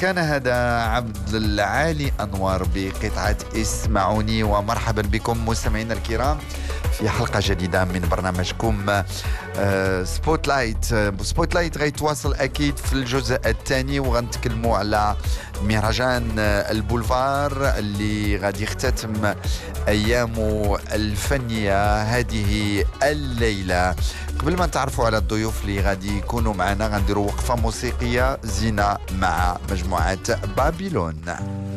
كان هذا عبد العالي أنور بقطعة اسمعوني. ومرحبا بكم مستمعينا الكرام في حلقة جديدة من برنامجكم سبوت لايت. سبوت لايت غيتواصل أكيد في الجزء الثاني، وغنتكلموا على مهرجان البولفار اللي غادي يختتم أيامه الفنية هذه الليلة. قبل ما نتعرفوا على الضيوف اللي غادي يكونوا معنا، غنديروا وقفة موسيقية زينة مع مجموعة بابيلون.